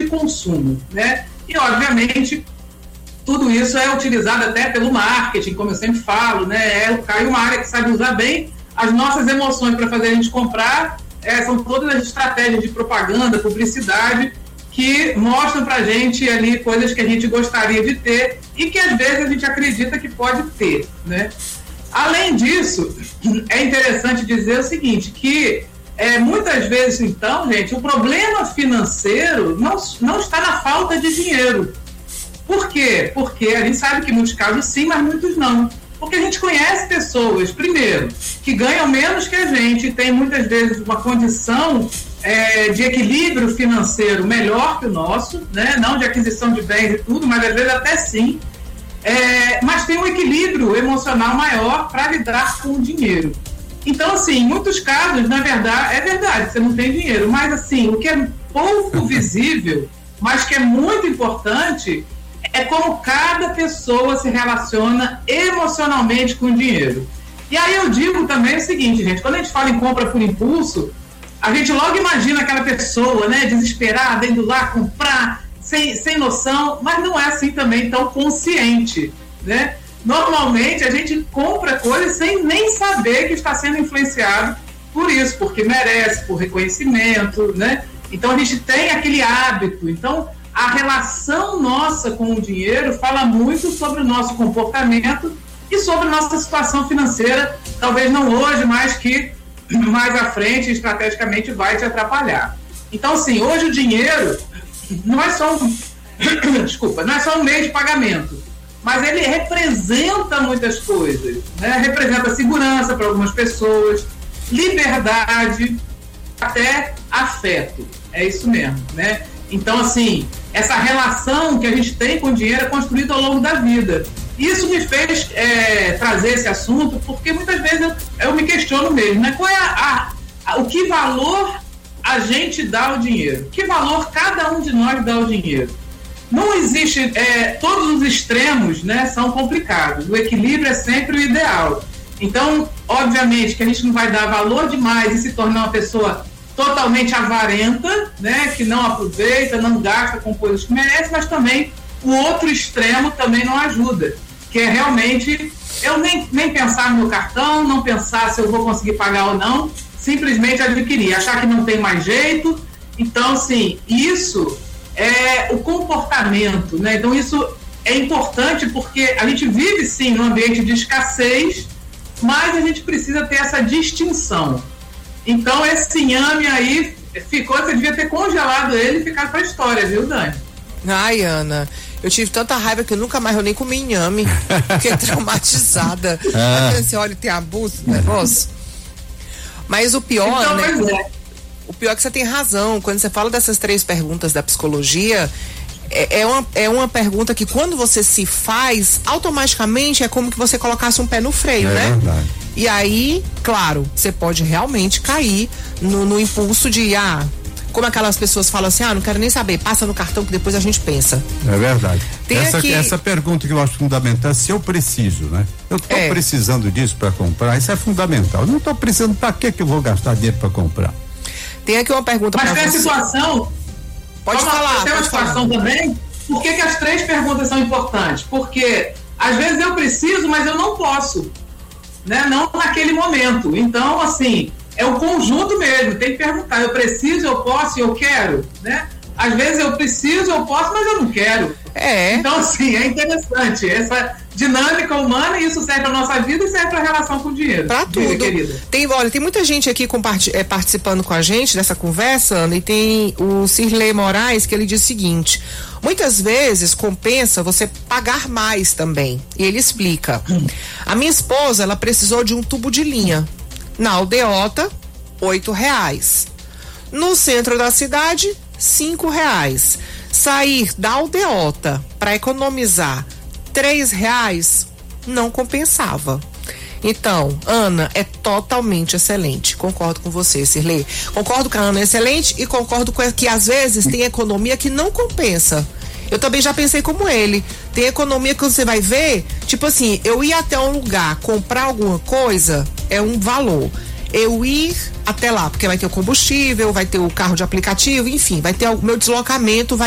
consumo, né? E, obviamente, tudo isso é utilizado até pelo marketing, como eu sempre falo, né? Cai uma área que sabe usar bem as nossas emoções para fazer a gente comprar. São todas as estratégias de propaganda, publicidade, que mostram para a gente ali coisas que a gente gostaria de ter e que às vezes a gente acredita que pode ter, né? Além disso, é interessante dizer o seguinte, que muitas vezes, então, gente, o problema financeiro não está na falta de dinheiro. Por quê? Porque a gente sabe que em muitos casos sim, mas muitos não. Porque a gente conhece pessoas, primeiro, que ganham menos que a gente, tem muitas vezes uma condição de equilíbrio financeiro melhor que o nosso, né? Não de aquisição de bens e tudo, mas às vezes até sim, mas tem um equilíbrio emocional maior para lidar com o dinheiro. Então, assim, em muitos casos, na verdade, é verdade, você não tem dinheiro, mas assim, o que é pouco visível, mas que é muito importante, é como cada pessoa se relaciona emocionalmente com o dinheiro. E aí eu digo também o seguinte, gente, quando a gente fala em compra por impulso, a gente logo imagina aquela pessoa, né, desesperada, indo lá comprar, sem noção, mas não é assim também tão consciente, né? Normalmente a gente compra coisas sem nem saber que está sendo influenciado por isso, porque merece, por reconhecimento, né? Então a gente tem aquele hábito. Então a relação nossa com o dinheiro fala muito sobre o nosso comportamento e sobre a nossa situação financeira, talvez não hoje, mas que mais à frente, estrategicamente, vai te atrapalhar. Então, assim, hoje o dinheiro não é só um meio de pagamento, mas ele representa muitas coisas, né? Representa segurança para algumas pessoas, liberdade, até afeto. É isso mesmo, né? Então, assim, essa relação que a gente tem com o dinheiro é construída ao longo da vida. Isso me fez trazer esse assunto, porque muitas vezes eu me questiono mesmo, né? Qual é o que valor a gente dá ao dinheiro? Que valor cada um de nós dá ao dinheiro? Não existe, todos os extremos, né, são complicados. O equilíbrio é sempre o ideal. Então, obviamente, que a gente não vai dar valor demais e se tornar uma pessoa totalmente avarenta, né, que não aproveita, não gasta com coisas que merece, mas também o outro extremo também não ajuda, que é realmente eu nem pensar no meu cartão, não pensar se eu vou conseguir pagar ou não, simplesmente adquirir, achar que não tem mais jeito. Então, assim, isso é o comportamento, né? Então isso é importante porque a gente vive sim num ambiente de escassez, mas a gente precisa ter essa distinção. Então esse inhame aí você devia ter congelado ele e ficado pra história, viu, Dani? Ai, Ana, eu tive tanta raiva que eu nunca mais nem comi inhame. Fiquei traumatizada. Você olha, tem abuso do negócio. Mas o pior, então, né? O pior é que você tem razão. Quando você fala dessas 3 perguntas da psicologia, é uma pergunta que quando você se faz, automaticamente é como que você colocasse um pé no freio, né? Verdade. E aí, claro, você pode realmente cair no impulso de, como aquelas pessoas falam assim, não quero nem saber, passa no cartão que depois a gente pensa. É verdade. Essa pergunta que eu acho fundamental é se eu preciso, né? Eu tô precisando disso para comprar, isso é fundamental. Eu não tô precisando, para que eu vou gastar dinheiro para comprar? Tem aqui uma pergunta para você. Mas tem a situação... Pode falar. Tem uma situação também, por que as 3 perguntas são importantes? Porque às vezes eu preciso, mas eu não posso, né? Não naquele momento. Então, assim, é o conjunto mesmo, tem que perguntar, eu preciso, eu posso e eu quero, né? Às vezes eu preciso, eu posso, mas eu não quero. Então, assim, é interessante essa dinâmica humana, e isso serve para nossa vida e serve para a relação com o dinheiro. Para tudo. Querida. Tem muita gente aqui participando com a gente dessa conversa, Ana, e tem o Cirlei Moraes, que ele diz o seguinte: muitas vezes compensa você pagar mais também. E ele explica. A minha esposa, ela precisou de um tubo de linha. Na aldeota, R$8. No centro da cidade, R$5. Sair da aldeota para economizar R$3 não compensava. Então, Ana é totalmente excelente. Concordo com você, Cirlei. Concordo que a Ana é excelente e concordo com que às vezes tem economia que não compensa. Eu também já pensei como ele. Tem economia que você vai ver, tipo assim, eu ir até um lugar comprar alguma coisa é um valor. Eu ir até lá, porque vai ter o combustível, vai ter o carro de aplicativo, enfim, vai ter o meu deslocamento, vai